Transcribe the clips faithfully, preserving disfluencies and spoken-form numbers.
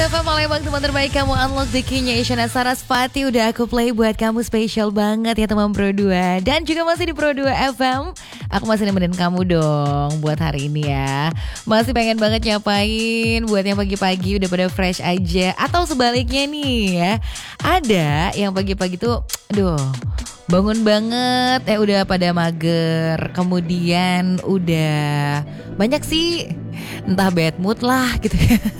F M Palembang, teman terbaik kamu. Unlock the key-nya Isyana Sarasvati udah aku play buat kamu, spesial banget ya teman Pro dua. Dan juga masih di Pro dua F M. Aku masih nemenin kamu dong buat hari ini ya. Masih pengen banget nyapain buat yang pagi-pagi udah pada fresh aja, atau sebaliknya nih ya, ada yang pagi-pagi tuh aduh bangun banget eh udah pada mager, kemudian udah banyak sih entah bad mood lah gitu.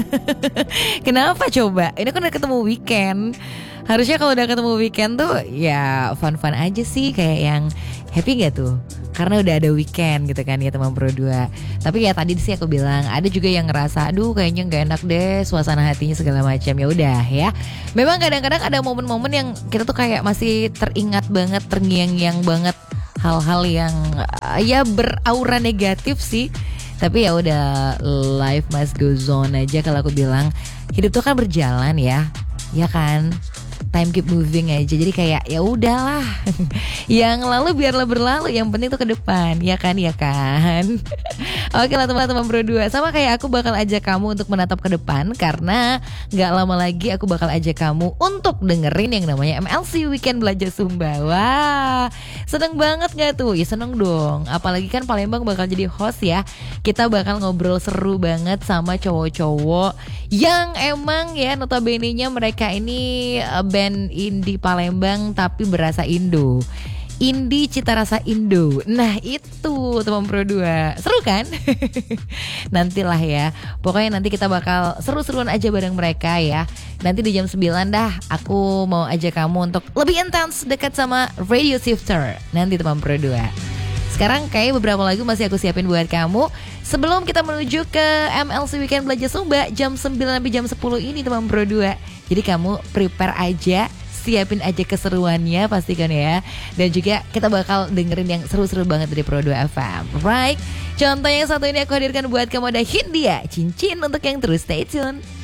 Kenapa coba? Ini kan udah ketemu weekend. Harusnya kalau udah ketemu weekend tuh ya fun-fun aja sih, kayak yang happy gak tuh? Karena udah ada weekend gitu kan ya teman Pro dua. Tapi ya tadi sih aku bilang ada juga yang ngerasa aduh kayaknya gak enak deh suasana hatinya segala macam. Ya udah ya. Memang kadang-kadang ada momen-momen yang kita tuh kayak masih teringat banget, terngiang-ngiang banget hal-hal yang uh, ya beraura negatif sih. Tapi ya udah, life must go on aja kalau aku bilang. Hidup tuh kan berjalan ya. Ya kan? Time keep moving aja. Jadi kayak ya udahlah. Yang lalu biarlah berlalu, yang penting tuh ke depan. Ya kan? Ya kan? Oke lah teman-teman Pro dua. Sama kayak aku bakal ajak kamu untuk menatap ke depan, karena gak lama lagi aku bakal ajak kamu untuk dengerin yang namanya M L C Weekend Belajar Sumba. Wah, seneng banget gak tuh? Ya seneng dong. Apalagi kan Palembang bakal jadi host ya. Kita bakal ngobrol seru banget sama cowok-cowok yang emang ya notabene-nya mereka ini band indie Palembang tapi berasa Indo. Indie cita rasa Indo. Nah itu teman Pro dua. Seru kan? Nantilah ya. Pokoknya nanti kita bakal seru-seruan aja bareng mereka ya. Nanti di jam sembilan dah aku mau ajak kamu untuk lebih intens dekat sama Radio Shifter. Nanti teman Pro dua. Sekarang kayak beberapa lagu masih aku siapin buat kamu sebelum kita menuju ke M L C Weekend Belajar Sumba jam sembilan sampai jam sepuluh ini teman Pro dua. Jadi kamu prepare aja, siapin aja keseruannya pastikan ya. Dan juga kita bakal dengerin yang seru-seru banget dari Pro dua F M. Right? Contoh yang satu ini aku hadirkan buat kamu, ada Hindia, Cincin, untuk yang terus stay tune.